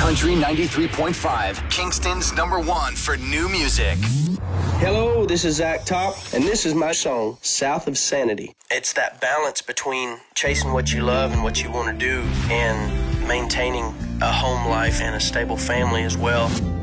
Country 93.5, Kingston's #1 for new music. Hello, this is Zach Top, and this is my song, South of Sanity. It's that balance between chasing what you love and what you want to do and maintaining a home life and a stable family as well.